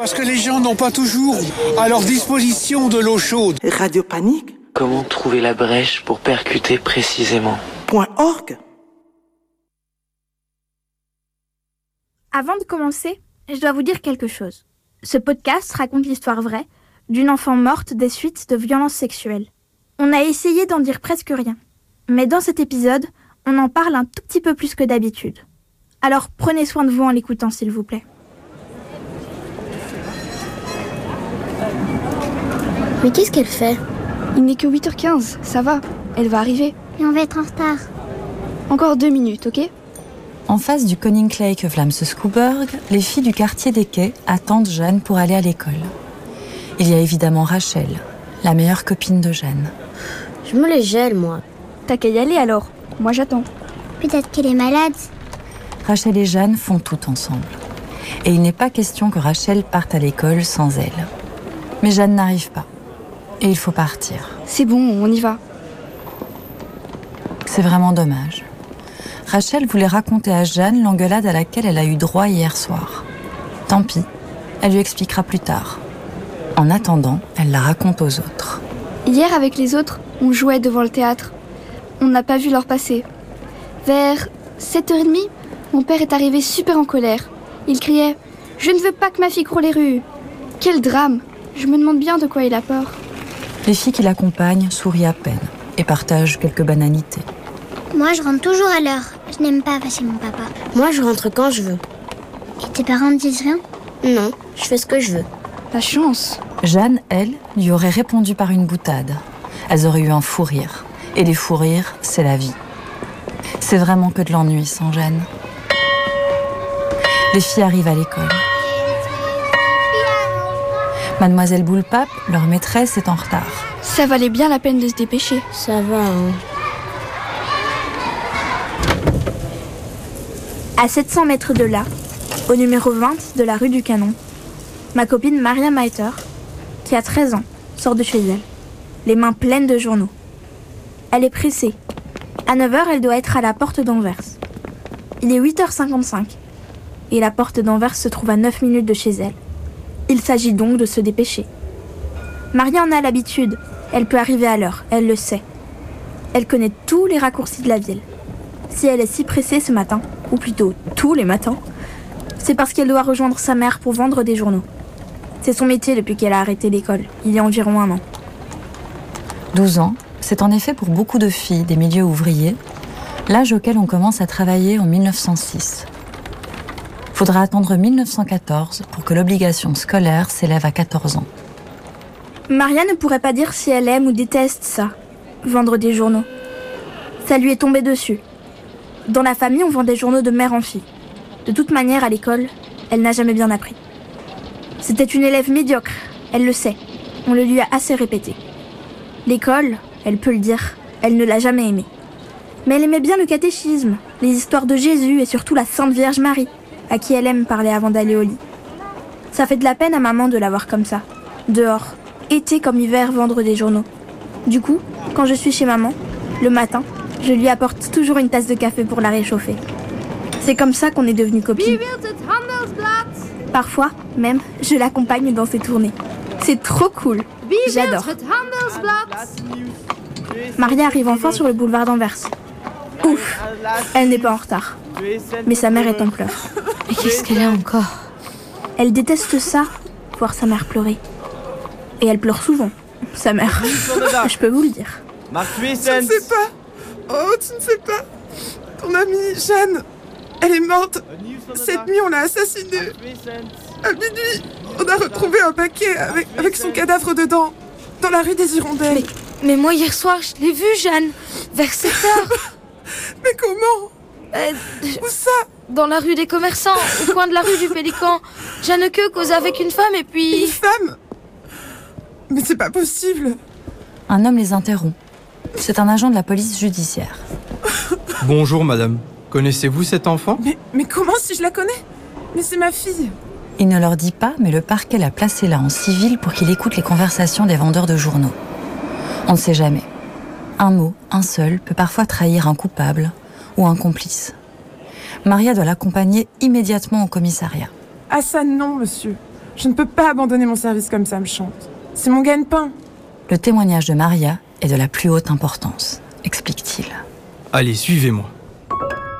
Parce que les gens n'ont pas toujours à leur disposition de l'eau chaude. Radio Panique. Comment trouver la brèche pour percuter précisément .org. Avant de commencer, je dois vous dire quelque chose. Ce podcast raconte l'histoire vraie d'une enfant morte des suites de violences sexuelles. On a essayé d'en dire presque rien. Mais dans cet épisode, on en parle un tout petit peu plus que d'habitude. Alors prenez soin de vous en l'écoutant, s'il vous plaît. Mais qu'est-ce qu'elle fait ? Il n'est que 8h15, ça va, elle va arriver. Et on va être en retard. Encore 2 minutes, ok ? En face du Koninklijke Vlaamse Schouwburg, les filles du quartier des Quais attendent Jeanne pour aller à l'école. Il y a évidemment Rachel, la meilleure copine de Jeanne. Je me les gèle, moi. T'as qu'à y aller alors, moi j'attends. Peut-être qu'elle est malade. Rachel et Jeanne font tout ensemble. Et il n'est pas question que Rachel parte à l'école sans elle. Mais Jeanne n'arrive pas. Et il faut partir. C'est bon, on y va. C'est vraiment dommage. Rachel voulait raconter à Jeanne l'engueulade à laquelle elle a eu droit hier soir. Tant pis, elle lui expliquera plus tard. En attendant, elle la raconte aux autres. Hier, avec les autres, on jouait devant le théâtre. On n'a pas vu l'heure passer. Vers 7h30, mon père est arrivé super en colère. Il criait « Je ne veux pas que ma fille court les rues !» Quel drame! Je me demande bien de quoi il a peur. Les filles qui l'accompagnent sourient à peine et partagent quelques banalités. Moi, je rentre toujours à l'heure. Je n'aime pas fâcher mon papa. Moi, je rentre quand je veux. Et tes parents ne disent rien ? Non, je fais ce que je veux. La chance! Jeanne, elle, lui aurait répondu par une boutade. Elles auraient eu un fou rire. Et les fous rires, c'est la vie. C'est vraiment que de l'ennui sans Jeanne. Les filles arrivent à l'école. Mademoiselle Boulpape, leur maîtresse, est en retard. Ça valait bien la peine de se dépêcher. Ça va, hein. À 700 mètres de là, au numéro 20 de la rue du Canon, ma copine Maria Maiter, qui a 13 ans, sort de chez elle, les mains pleines de journaux. Elle est pressée. À 9h, elle doit être à la porte d'Anvers. Il est 8h55 et la porte d'Anvers se trouve à 9 minutes de chez elle. Il s'agit donc de se dépêcher. Maria en a l'habitude. Elle peut arriver à l'heure, elle le sait. Elle connaît tous les raccourcis de la ville. Si elle est si pressée ce matin, ou plutôt tous les matins, c'est parce qu'elle doit rejoindre sa mère pour vendre des journaux. C'est son métier depuis qu'elle a arrêté l'école, il y a environ 1 an. 12 ans, c'est en effet pour beaucoup de filles des milieux ouvriers, l'âge auquel on commence à travailler en 1906. Faudra attendre 1914 pour que l'obligation scolaire s'élève à 14 ans. Maria ne pourrait pas dire si elle aime ou déteste ça, vendre des journaux. Ça lui est tombé dessus. Dans la famille, on vend des journaux de mère en fille. De toute manière, à l'école, elle n'a jamais bien appris. C'était une élève médiocre, elle le sait. On le lui a assez répété. L'école, elle peut le dire, elle ne l'a jamais aimée. Mais elle aimait bien le catéchisme, les histoires de Jésus et surtout la Sainte Vierge Marie, à qui elle aime parler avant d'aller au lit. Ça fait de la peine à maman de la voir comme ça, dehors, été comme hiver, vendre des journaux. Du coup, quand je suis chez maman, le matin, je lui apporte toujours une tasse de café pour la réchauffer. C'est comme ça qu'on est devenus copines. Parfois, même, je l'accompagne dans ses tournées. C'est trop cool. J'adore. Maria arrive enfin sur le boulevard d'Anvers. Ouf, elle n'est pas en retard. Mais sa mère est en pleurs. Mais qu'est-ce qu'elle a encore ? Elle déteste ça, voir sa mère pleurer. Et elle pleure souvent, sa mère. Je peux vous le dire. Tu ne sais pas. Oh, tu ne sais pas. Ton amie Jeanne, elle est morte. Cette nuit, on l'a assassinée. À minuit, on a retrouvé un paquet avec son cadavre dedans, dans la rue des Hirondelles. Mais moi, hier soir, je l'ai vue, Jeanne. Vers 7h. Mais comment ? Où ça ? Dans la rue des Commerçants, au coin de la rue du Pélican. Jeanneke causait avec une femme et puis... Une femme ? Mais c'est pas possible. Un homme les interrompt. C'est un agent de la police judiciaire. Bonjour madame, connaissez-vous cet enfant ? Mais comment si je la connais ? Mais c'est ma fille. Il ne leur dit pas, mais le parquet l'a placé là en civil pour qu'il écoute les conversations des vendeurs de journaux. On ne sait jamais. Un mot, un seul, peut parfois trahir un coupable ou un complice. Maria doit l'accompagner immédiatement au commissariat. Ah ça non, monsieur. Je ne peux pas abandonner mon service comme ça me chante. C'est mon gagne-pain. Le témoignage de Maria est de la plus haute importance, explique-t-il. Allez, suivez-moi.